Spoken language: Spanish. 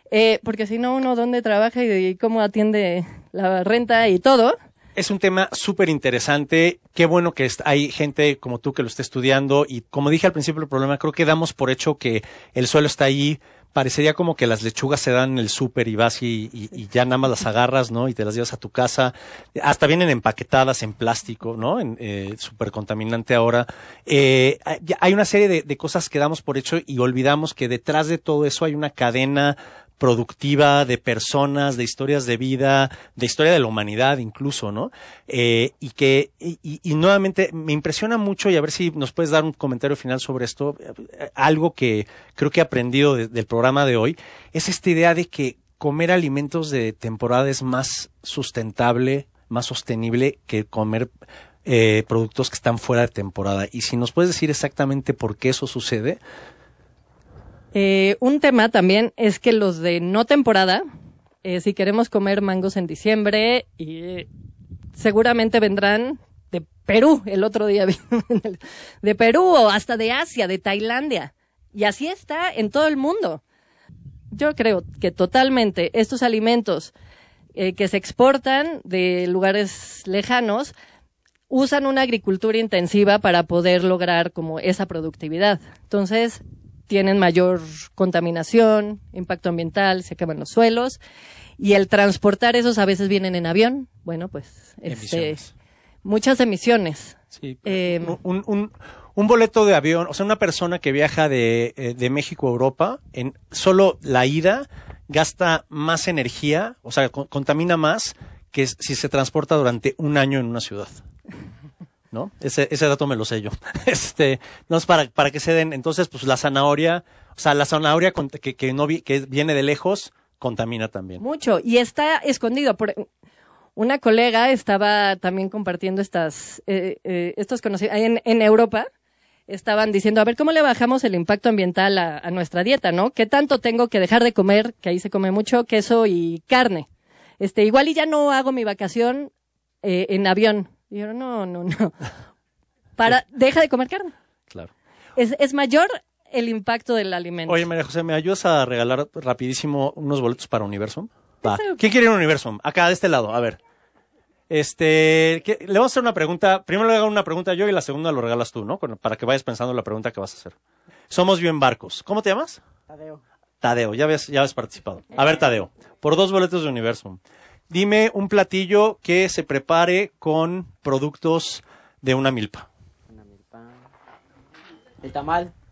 Porque si no, uno dónde trabaja y cómo atiende la renta y todo. Es un tema súper interesante. Qué bueno que hay gente como tú que lo está estudiando. Y como dije al principio del problema, creo que damos por hecho que el suelo está ahí. Parecería como que las lechugas se dan en el súper y vas y ya nada más las agarras, ¿no? Y te las llevas a tu casa. Hasta vienen empaquetadas en plástico, ¿no? Súper contaminante ahora. Hay una serie de cosas que damos por hecho y olvidamos que detrás de todo eso hay una cadena productiva de personas, de historias de vida, de historia de la humanidad incluso, ¿no? Y nuevamente me impresiona mucho, y a ver si nos puedes dar un comentario final sobre esto, algo que creo que he aprendido del programa de hoy, es esta idea de que comer alimentos de temporada es más sustentable, más sostenible que comer productos que están fuera de temporada. Y si nos puedes decir exactamente por qué eso sucede. Un tema también es que los de no temporada, si queremos comer mangos en diciembre, seguramente vendrán de Perú. El otro día de Perú o hasta de Asia, de Tailandia. Y así está en todo el mundo. Yo creo que totalmente estos alimentos que se exportan de lugares lejanos usan una agricultura intensiva para poder lograr como esa productividad. Entonces, tienen mayor contaminación, impacto ambiental, se queman los suelos, y el transportar esos a veces vienen en avión, bueno, pues muchas emisiones. Sí, un boleto de avión, o sea, una persona que viaja de México a Europa, en solo la ida gasta más energía, o sea, contamina más que si se transporta durante un año en una ciudad. ¿No? Ese dato me lo sé yo. No es para que se den. Entonces, pues la zanahoria que viene de lejos contamina también. Mucho, y está escondido. Una colega estaba también compartiendo estos conocimientos en Europa. Estaban diciendo, a ver, ¿cómo le bajamos el impacto ambiental a nuestra dieta, no? ¿Qué tanto tengo que dejar de comer, que ahí se come mucho, queso y carne? Igual y ya no hago mi vacación en avión. Y yo, no. Deja de comer carne. Claro. Es mayor el impacto del alimento. Oye, María José, ¿me ayudas a regalar rapidísimo unos boletos para Universum? Va. ¿Quién quiere ir a Universum? Acá, de este lado, a ver. Le vamos a hacer una pregunta. Primero le hago una pregunta yo y la segunda lo regalas tú, ¿no? Para que vayas pensando la pregunta que vas a hacer. Somos bien barcos. ¿Cómo te llamas? Tadeo, ya habías participado. A ver, Tadeo, por 2 boletos de Universum. Dime un platillo que se prepare con productos de una milpa. Una milpa. El tamal.